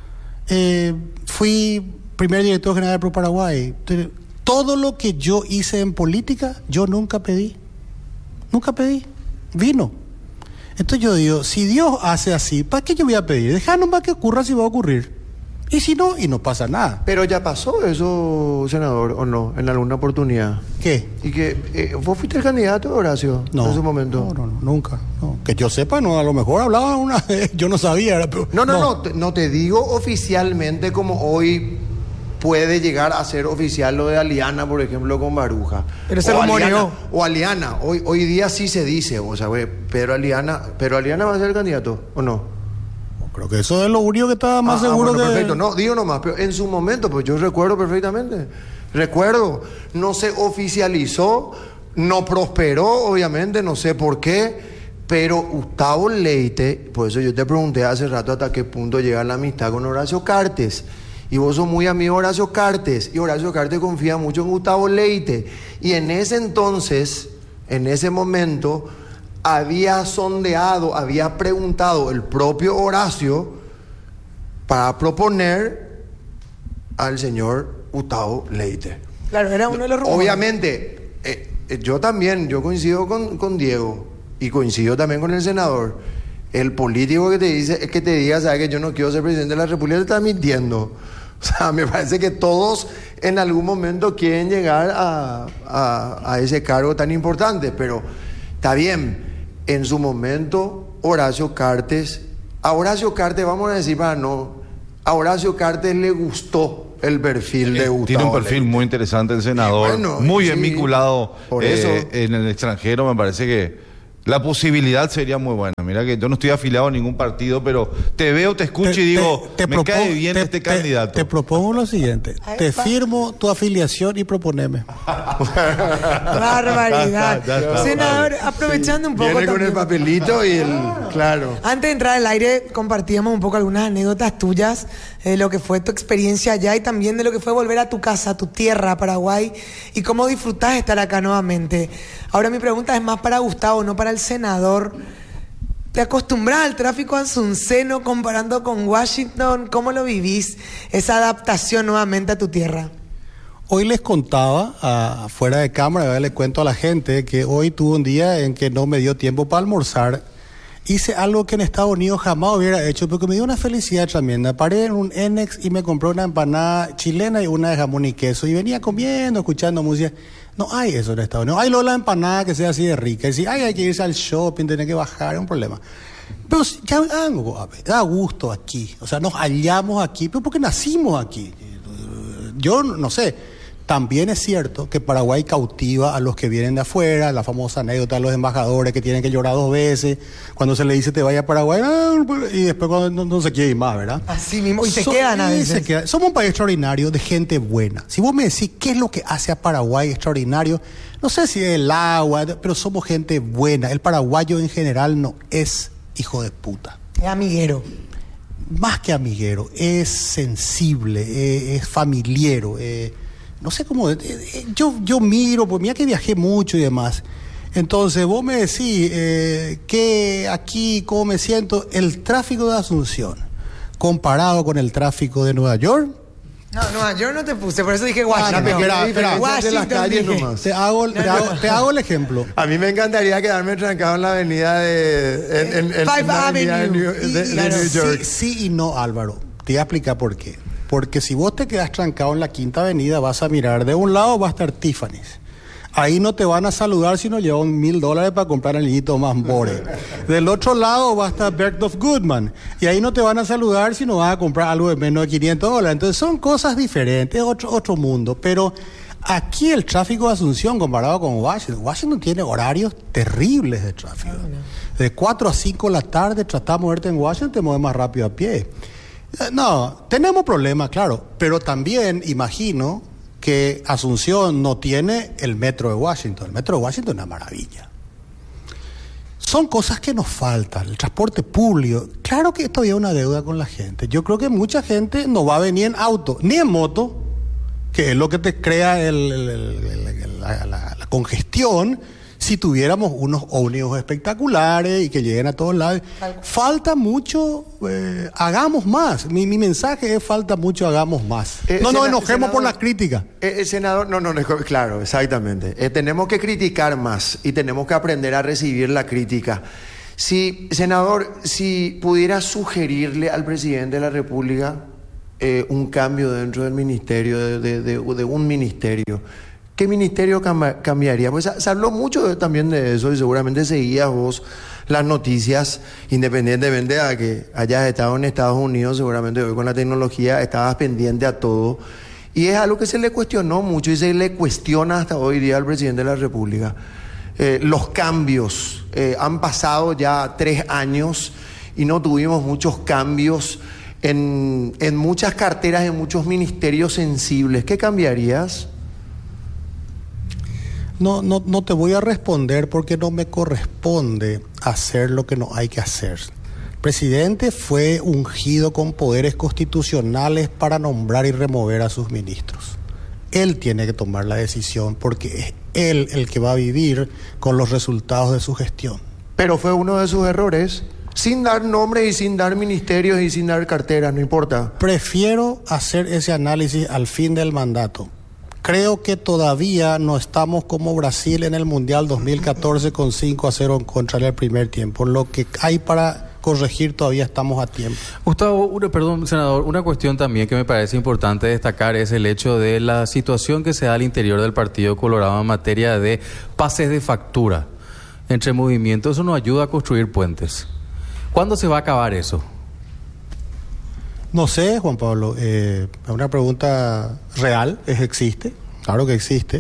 Fui primer director general de Pro Paraguay. Todo lo que yo hice en política, yo nunca pedí. Nunca pedí. Vino. Entonces yo digo, si Dios hace así, ¿para qué yo voy a pedir? Deja nomás que ocurra si va a ocurrir. Y si no, y no pasa nada. Pero ya pasó eso, senador, ¿o no? En alguna oportunidad. ¿Qué? ¿Y que vos fuiste el candidato, Horacio? No. En ese momento. No, nunca. No. Que yo sepa, no, a lo mejor hablaba una vez, yo no sabía. Pero, no te digo oficialmente como hoy puede llegar a ser oficial lo de Aliana, por ejemplo, con Baruja. Pero se rumoreó. O Aliana, hoy día sí se dice, o sea, Pedro Aliana va a ser el candidato, ¿o no? Creo que eso es lo único que estaba más seguro bueno, que... Perfecto, no, digo nomás, pero en su momento, pues yo recuerdo perfectamente. Recuerdo, no se oficializó, no prosperó, obviamente, no sé por qué, pero Gustavo Leite, por eso yo te pregunté hace rato hasta qué punto llega la amistad con Horacio Cartes. Y vos sos muy amigo de Horacio Cartes, y Horacio Cartes confía mucho en Gustavo Leite. Y en ese entonces, en ese momento, había sondeado, había preguntado el propio Horacio para proponer al señor Gustavo Leite. Claro, era uno de los rumores. Obviamente, yo coincido con Diego y coincido también con el senador. El político que te diga, sabe que yo no quiero ser presidente de la República, te está mintiendo. O sea, me parece que todos en algún momento quieren llegar a ese cargo tan importante, pero está bien. En su momento, a Horacio Cartes, vamos a decir a Horacio Cartes le gustó el perfil de Gustavo Tiene un perfil Leiva. muy interesante el senador, Bueno, muy sí, bien vinculado por eso. en el extranjero. Me parece que la posibilidad sería muy buena. Mira que yo no estoy afiliado a ningún partido, pero te veo, te escucho y digo, me cae bien este candidato. Te propongo lo siguiente. Te Epa. firmo tu afiliación y proponeme. Barbaridad. Ya está, Senador, aprovechando un poco Viene con el también. papelito y el... Claro. Antes de entrar al aire, compartíamos un poco algunas anécdotas tuyas de lo que fue tu experiencia allá y también de lo que fue volver a tu casa, a tu tierra, Paraguay, y cómo disfrutás de estar acá nuevamente. Ahora mi pregunta es más para Gustavo, no para el senador. ¿Te acostumbras al tráfico asunceno comparando con Washington? ¿Cómo lo vivís, esa adaptación nuevamente a tu tierra? Hoy les contaba, fuera de cámara, le cuento a la gente que hoy tuve un día en que no me dio tiempo para almorzar. Hice algo que en Estados Unidos jamás hubiera hecho, porque me dio una felicidad tremenda. Paré en un Enex y me compré una empanada chilena y una de jamón y queso. Y venía comiendo, escuchando música. No hay eso en Estados Unidos. Hay luego la empanada que sea así de rica. Y si hay que irse al shopping, tener que bajar, es un problema. Pero ya da gusto aquí. O sea, nos hallamos aquí, pero porque nacimos aquí. Yo no sé. También es cierto que Paraguay cautiva a los que vienen de afuera, la famosa anécdota de los embajadores que tienen que llorar 2 veces, cuando se le dice te vaya a Paraguay, y después cuando no se quiere ir más, ¿verdad? Así mismo, y se quedan a veces. Somos un país extraordinario de gente buena. Si vos me decís qué es lo que hace a Paraguay extraordinario, no sé si es el agua, pero somos gente buena. El paraguayo en general no es hijo de puta. Es amiguero. Más que amiguero, es sensible, es familiero, no sé cómo, yo miro, pues mira que viajé mucho y demás. Entonces vos me decís que aquí, cómo me siento, el tráfico de Asunción, comparado con el tráfico de Nueva York. No, Nueva York no te puse, por eso dije Washington. no, espera, Hay diferencias de Washington las calles dije. nomás. Te hago el ejemplo. A mí me encantaría quedarme trancado en la avenida de... en Five la avenida Avenue. de Claro, New York. sí y no, Álvaro. Te voy a explicar por qué. Porque si vos te quedas trancado en la Quinta Avenida, vas a mirar, de un lado va a estar Tiffany's. Ahí no te van a saludar si no llevan $1,000 para comprar el niñito más more. Del otro lado va a estar Bergdorf Goodman. Y ahí no te van a saludar si no vas a comprar algo de menos de $500. Entonces son cosas diferentes, otro mundo. Pero aquí el tráfico de Asunción comparado con Washington tiene horarios terribles de tráfico. De 4 a 5 de la tarde tratás de moverte en Washington, te mueves más rápido a pie. No, tenemos problemas, claro, pero también imagino que Asunción no tiene el metro de Washington. El metro de Washington es una maravilla. Son cosas que nos faltan. El transporte público, claro que todavía hay una deuda con la gente. Yo creo que mucha gente no va a venir en auto, ni en moto, que es lo que te crea la congestión. Si tuviéramos unos ómnibus espectaculares y que lleguen a todos lados. Falta mucho, hagamos más. Mi mensaje es falta mucho, hagamos más. No nos enojemos senador, por las críticas. Senador, no, claro, exactamente. Tenemos que criticar más y tenemos que aprender a recibir la crítica. Senador, si pudiera sugerirle al presidente de la República un cambio dentro del ministerio, de un ministerio, ¿qué ministerio cambiaría? Pues se habló mucho también de eso y seguramente seguías vos las noticias, independientemente de que hayas estado en Estados Unidos, seguramente hoy con la tecnología estabas pendiente a todo. Y es algo que se le cuestionó mucho y se le cuestiona hasta hoy día al presidente de la República. Los cambios, han pasado ya 3 años y no tuvimos muchos cambios en muchas carteras, en muchos ministerios sensibles. ¿Qué cambiarías? No te voy a responder porque no me corresponde hacer lo que no hay que hacer. El presidente fue ungido con poderes constitucionales para nombrar y remover a sus ministros. Él tiene que tomar la decisión porque es él el que va a vivir con los resultados de su gestión. Pero fue uno de sus errores, sin dar nombres y sin dar ministerios y sin dar carteras, no importa. Prefiero hacer ese análisis al fin del mandato. Creo que todavía no estamos como Brasil en el Mundial 2014 con 5-0 en contra en el primer tiempo. Lo que hay para corregir todavía estamos a tiempo. Gustavo, senador, una cuestión también que me parece importante destacar es el hecho de la situación que se da al interior del Partido Colorado en materia de pases de factura entre movimientos. Eso nos ayuda a construir puentes. ¿Cuándo se va a acabar eso? No sé, Juan Pablo, es una pregunta real, existe, claro que existe.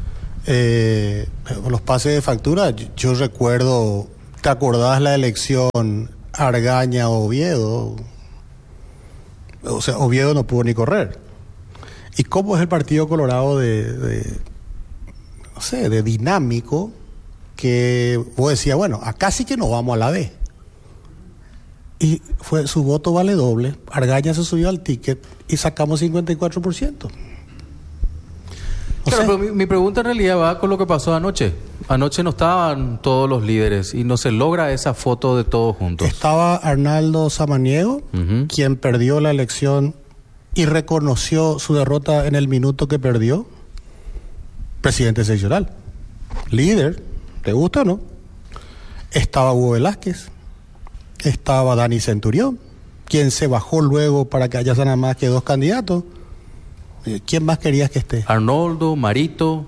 Los pases de factura, yo recuerdo, ¿te acordás la elección Argaña-Oviedo? O sea, Oviedo no pudo ni correr. ¿Y cómo es el Partido Colorado de dinámico? Que vos decías, bueno, acá sí que nos vamos a la B. Y su voto vale doble. Argaña se subió al ticket y sacamos 54%. Claro, pero mi pregunta en realidad va con lo que pasó anoche. Anoche no estaban todos los líderes y no se logra esa foto de todos juntos. Estaba Arnaldo Samaniego, quien perdió la elección y reconoció su derrota en el minuto que perdió. Presidente seccional. Líder, ¿te gusta o no? Estaba Hugo Velázquez. Estaba Dani Centurión, quien se bajó luego para que haya nada más que 2 candidatos. ¿Quién más querías que esté? Arnoldo, Marito.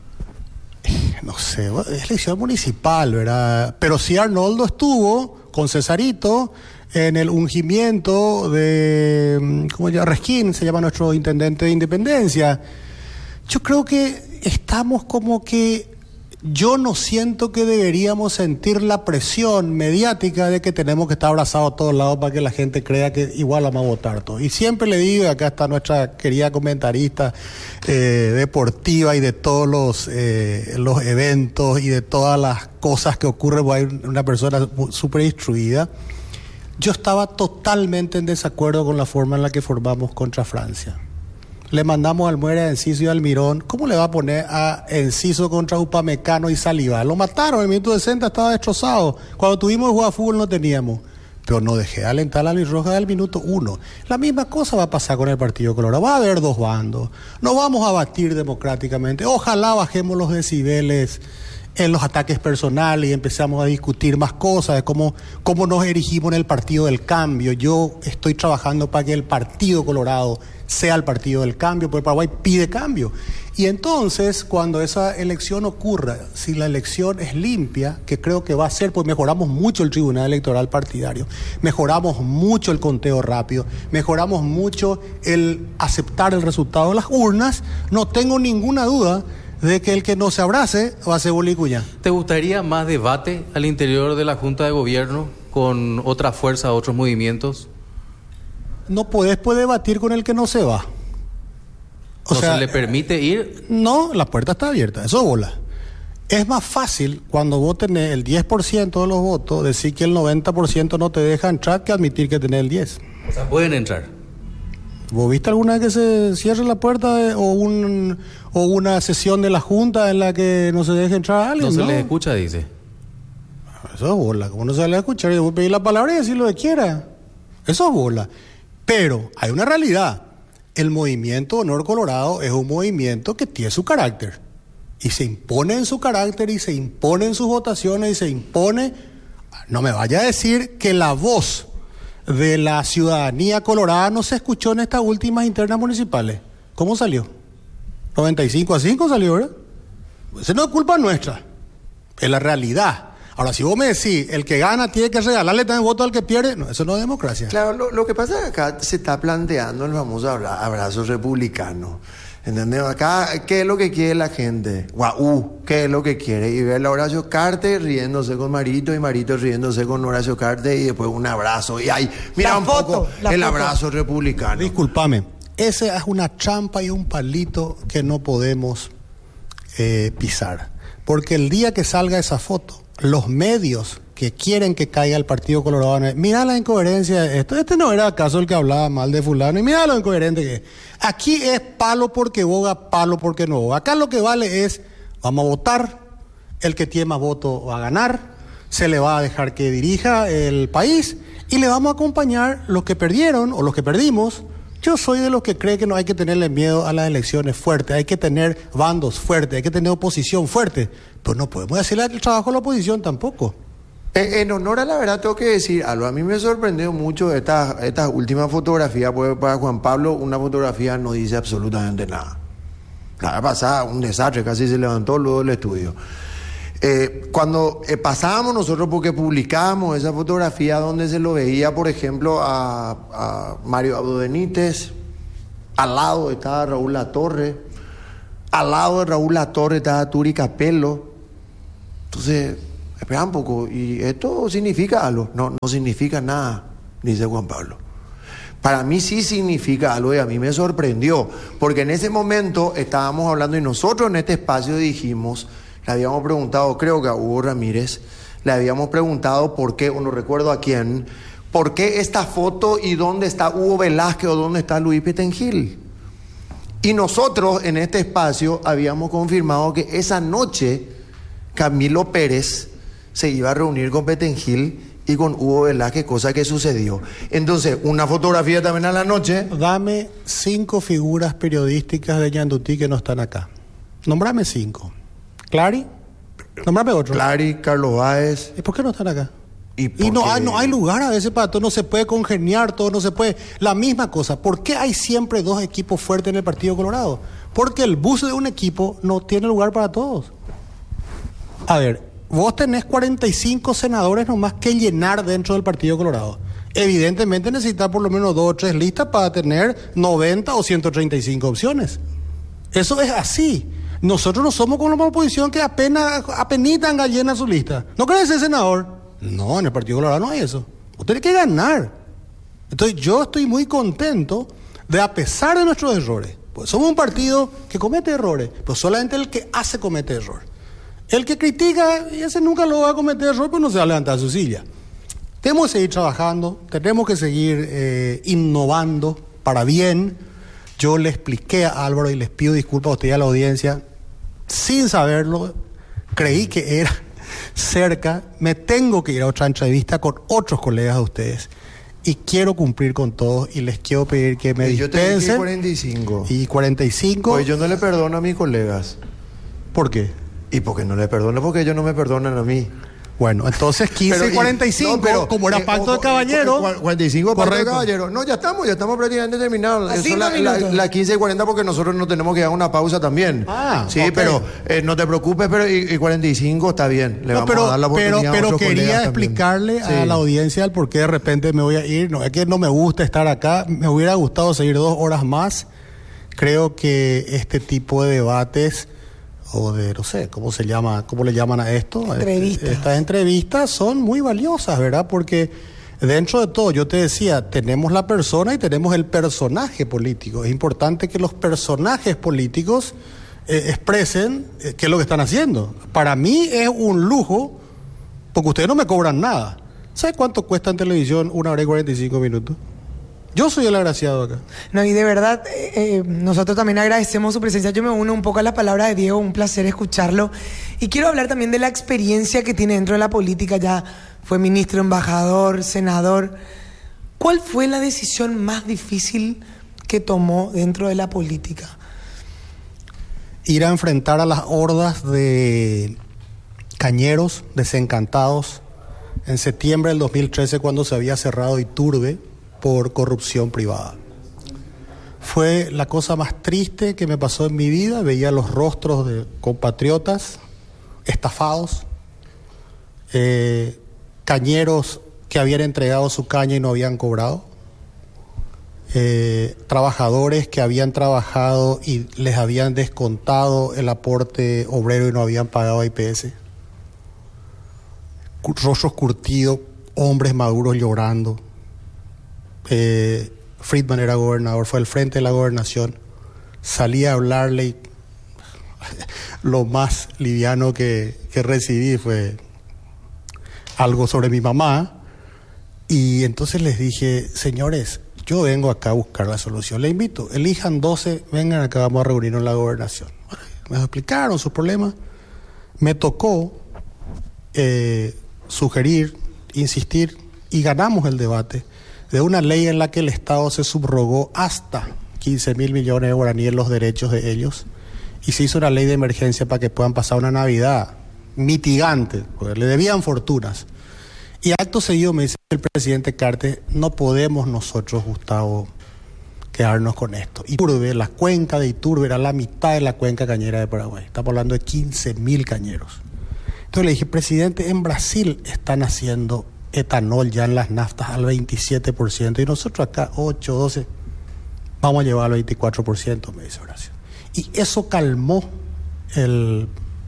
No sé, es elección municipal, ¿verdad? Pero sí Arnoldo estuvo con Cesarito en el ungimiento de, ¿cómo se llama? Resquín, se llama nuestro intendente de Independencia. Yo creo que estamos como que... Yo no siento que deberíamos sentir la presión mediática de que tenemos que estar abrazados a todos lados para que la gente crea que igual vamos a votar todos. Y siempre le digo, acá está nuestra querida comentarista deportiva y de todos los eventos y de todas las cosas que ocurren, hay una persona súper instruida. Yo estaba totalmente en desacuerdo con la forma en la que formamos contra Francia. Le mandamos al Muere, a Enciso y a Almirón. ¿Cómo le va a poner a Enciso contra Upamecano y Saliba? Lo mataron, el minuto 60 estaba destrozado. Cuando tuvimos que jugar fútbol no teníamos. Pero no dejé de alentar a Luis Rojas del minuto 1. La misma cosa va a pasar con el Partido Colorado. Va a haber 2 bandos. No vamos a batir democráticamente. Ojalá bajemos los decibeles en los ataques personales y empezamos a discutir más cosas de cómo nos erigimos en el Partido del Cambio. Yo estoy trabajando para que el Partido Colorado sea el Partido del Cambio, porque Paraguay pide cambio. Y entonces, cuando esa elección ocurra, si la elección es limpia, que creo que va a ser, pues mejoramos mucho el Tribunal Electoral Partidario, mejoramos mucho el conteo rápido, mejoramos mucho el aceptar el resultado de las urnas, no tengo ninguna duda de que el que no se abrace va a ser bolicuña. ¿Te gustaría más debate al interior de la Junta de Gobierno con otra fuerza, otros movimientos? No puede debatir con el que no se va. O sea, ¿se le permite ir? No, la puerta está abierta, eso es bola. Es más fácil cuando vos tenés el 10% de los votos decir que el 90% no te deja entrar que admitir que tenés el 10%. O sea, pueden entrar. ¿Vos viste alguna vez que se cierre la puerta o una sesión de la Junta en la que no se deje entrar a alguien? No se les escucha, dice. Eso es bola. ¿Cómo no se le escuchar? Yo voy a pedir la palabra y decir lo que quiera. Eso es bola. Pero hay una realidad. El movimiento Honor Colorado es un movimiento que tiene su carácter. Y se impone en su carácter y se impone en sus votaciones y se impone... No me vaya a decir que la voz de la ciudadanía colorada no se escuchó en estas últimas internas municipales. ¿Cómo salió? 95-5 salió, ¿verdad? Eso no es culpa nuestra. Es la realidad. Ahora, si vos me decís, el que gana tiene que regalarle también voto al que pierde, no, eso no es democracia. Claro, lo que pasa es que acá se está planteando el famoso abrazo republicano. ¿Entendés? Acá, ¿qué es lo que quiere la gente? Guau, ¿qué es lo que quiere? Y ver a Horacio Carte riéndose con Marito y Marito riéndose con Horacio Carte y después un abrazo. Y ahí, mira un poco el abrazo republicano. Discúlpame, esa es una trampa y un palito que no podemos pisar. Porque el día que salga esa foto, los medios que quieren que caiga el Partido Colorado, mira la incoherencia de esto. Este no era acaso el que hablaba mal de fulano, y mira lo incoherente que es. Aquí es palo porque boga, palo porque no boga. Acá lo que vale es, vamos a votar, el que tiene más votos va a ganar, se le va a dejar que dirija el país, y le vamos a acompañar los que perdieron o los que perdimos. Yo soy de los que cree que no hay que tenerle miedo a las elecciones fuertes, hay que tener bandos fuertes, hay que tener oposición fuerte, pero no podemos hacerle el trabajo a la oposición tampoco. En honor a la verdad tengo que decir algo. A mí me sorprendió mucho estas últimas fotografías, porque para Juan Pablo una fotografía no dice absolutamente nada. La vez pasada un desastre, casi se levantó luego del estudio. Cuando pasábamos nosotros, porque publicábamos esa fotografía donde se lo veía, por ejemplo, a Mario Abdo Benítez, al lado estaba Raúl Latorre, al lado de Raúl Latorre estaba Turi Capello. Entonces, espera un poco, ¿y esto significa algo? No, no significa nada, dice Juan Pablo. Para mí sí significa algo y a mí me sorprendió, porque en ese momento estábamos hablando y nosotros en este espacio dijimos, le habíamos preguntado, creo que a Hugo Ramírez, le habíamos preguntado por qué, o no recuerdo a quién, por qué esta foto y dónde está Hugo Velázquez o dónde está Luis Petengil. Y nosotros en este espacio habíamos confirmado que esa noche Camilo Pérez se iba a reunir con Petengil y con Hugo Velázquez, cosa que sucedió. Entonces, una fotografía también a la noche. Dame 5 figuras periodísticas de Ñandutí que no están acá. Nómbrame 5. ¿Clary? Nómbrame otro. Clary, Carlos Báez. ¿Y por qué no están acá? Y no hay lugar a veces para todo, no se puede congeniar todo, no se puede. La misma cosa, ¿por qué hay siempre 2 equipos fuertes en el Partido Colorado? Porque el bus de un equipo no tiene lugar para todos. A ver, vos tenés 45 senadores nomás que llenar dentro del Partido Colorado. Evidentemente necesitas por lo menos 2 o 3 listas para tener 90 o 135 opciones. Eso es así. Nosotros no somos como la oposición que apenas llena su lista. ¿No querés ser senador? No, en el Partido Colorado no hay eso. Vos tenés que ganar. Entonces yo estoy muy contento de, a pesar de nuestros errores, pues somos un partido que comete errores, pero solamente el que hace comete error. El que critica, ese nunca lo va a cometer error, pues no se va a levantar de su silla. Tenemos que seguir trabajando, tenemos que seguir innovando para bien. Yo le expliqué a Álvaro y les pido disculpas a usted y a la audiencia, sin saberlo, creí que era cerca, me tengo que ir a otra entrevista con otros colegas de ustedes y quiero cumplir con todos y les quiero pedir que me dispensen. Yo tengo 45. Y 45. Pues yo no le perdono a mis colegas. ¿Por qué? ¿Y por qué no le perdono? Porque ellos no me perdonan a mí. Bueno, entonces 15 y 45, no, pero, como era pacto de caballero. 45 pacto de caballero. No, ya estamos prácticamente terminados. Son las 15 y 40 porque nosotros no tenemos que dar una pausa también. Sí, okay. Pero no te preocupes, pero y 45 está bien. Le vamos a dar la oportunidad pero quería explicarle a la audiencia el por qué de repente me voy a ir. No, es que no me gusta estar acá. Me hubiera gustado seguir 2 horas más. Creo que este tipo de debates, o de, no sé, ¿cómo le llaman a esto? Estas entrevistas son muy valiosas, ¿verdad? Porque dentro de todo, yo te decía, tenemos la persona y tenemos el personaje político. Es importante que los personajes políticos expresen qué es lo que están haciendo. Para mí es un lujo, porque ustedes no me cobran nada. ¿Sabes cuánto cuesta en televisión 1 hora y 45 minutos? Yo soy el agraciado acá. No, y de verdad, nosotros también agradecemos su presencia. Yo me uno un poco a las palabras de Diego, un placer escucharlo. Y quiero hablar también de la experiencia que tiene dentro de la política. Ya fue ministro, embajador, senador. ¿Cuál fue la decisión más difícil que tomó dentro de la política? Ir a enfrentar a las hordas de cañeros desencantados en septiembre del 2013, cuando se había cerrado Iturbe por corrupción privada. Fue la cosa más triste que me pasó en mi vida. Veía los rostros de compatriotas estafados, cañeros que habían entregado su caña y no habían cobrado, trabajadores que habían trabajado y les habían descontado el aporte obrero y no habían pagado IPS, rostros curtidos, hombres maduros llorando. Friedman era gobernador, fue al frente de la gobernación, salí a hablarle y lo más liviano que recibí fue algo sobre mi mamá, y entonces les dije: señores, yo vengo acá a buscar la solución, les invito, elijan 12, vengan acá, vamos a reunirnos en la gobernación. Me explicaron sus problemas, me tocó sugerir, insistir, y ganamos el debate de una ley en la que el Estado se subrogó hasta 15.000 millones de guaraníes en los derechos de ellos, y se hizo una ley de emergencia para que puedan pasar una Navidad mitigante, porque le debían fortunas. Y acto seguido me dice el presidente Cartes: no podemos nosotros, Gustavo, quedarnos con esto. Iturbe, la cuenca de Iturbe era la mitad de la cuenca cañera de Paraguay. Estamos hablando de 15.000 cañeros. Entonces le dije, presidente, en Brasil están haciendo etanol ya en las naftas al 27% y nosotros acá 8, 12, vamos a llevar al 24%, me dice Horacio. Y eso calmó el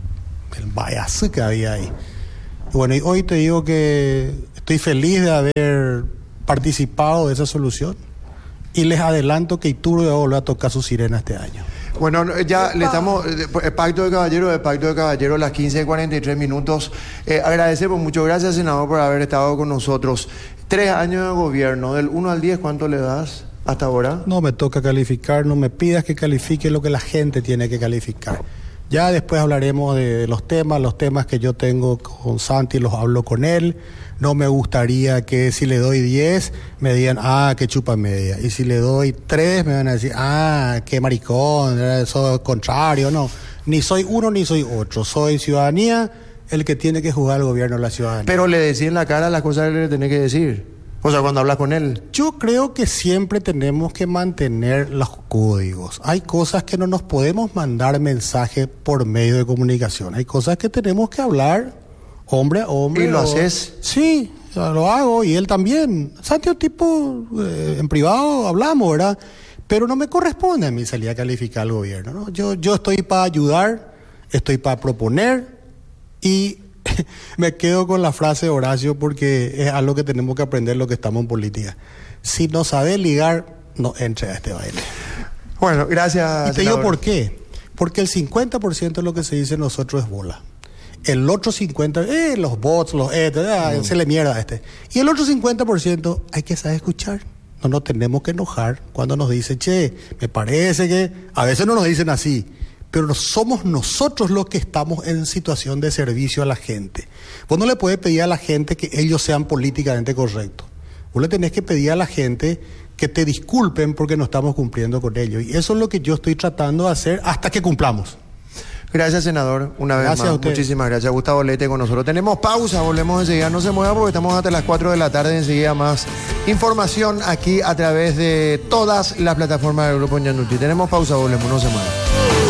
bias que había ahí. Y bueno, y hoy te digo que estoy feliz de haber participado de esa solución y les adelanto que Iturbe va a volver a tocar su sirena este año. Bueno, ya le estamos, Pacto de Caballeros, las 15:43 minutos. Agradecemos mucho, gracias senador por haber estado con nosotros. 3 años de gobierno, del 1 al 10, ¿cuánto le das hasta ahora? No me toca calificar, no me pidas que califique lo que la gente tiene que calificar. Ya después hablaremos de los temas que yo tengo con Santi, los hablo con él. No me gustaría que si le doy 10 me digan, que chupa media. Y si le doy 3 me van a decir, qué maricón, eso es contrario. No, ni soy uno ni soy otro. Soy ciudadanía, el que tiene que juzgar al gobierno de la ciudadanía. Pero le decís en la cara las cosas que le tenés que decir. O sea, cuando hablas con él. Yo creo que siempre tenemos que mantener los códigos. Hay cosas que no nos podemos mandar mensaje por medio de comunicación. Hay cosas que tenemos que hablar hombre a hombre. ¿Y lo haces? Sí, lo hago y él también. Santi, un tipo, en privado hablamos, ¿verdad? Pero no me corresponde a mí salir a calificar al gobierno, ¿no? Yo estoy para ayudar, estoy para proponer y me quedo con la frase de Horacio porque es algo que tenemos que aprender los que estamos en política. Si no sabes ligar, no entre a este baile. Bueno, gracias. Y te digo por qué. Porque el 50% de lo que se dice nosotros es bola. El otro 50%, los bots, se le mierda a este. Y el otro 50% hay que saber escuchar. No nos tenemos que enojar cuando nos dicen, che, me parece que... A veces no nos dicen así, pero somos nosotros los que estamos en situación de servicio a la gente. Vos no le puedes pedir a la gente que ellos sean políticamente correctos. Vos le tenés que pedir a la gente que te disculpen porque no estamos cumpliendo con ellos. Y eso es lo que yo estoy tratando de hacer hasta que cumplamos. Gracias, senador, una vez más. Muchísimas gracias. Gustavo Lete con nosotros. Tenemos pausa, volvemos enseguida. No se mueva porque estamos hasta las 4 de la tarde. Enseguida más información aquí a través de todas las plataformas del Grupo Ñandutí. Tenemos pausa, volvemos, no se mueva.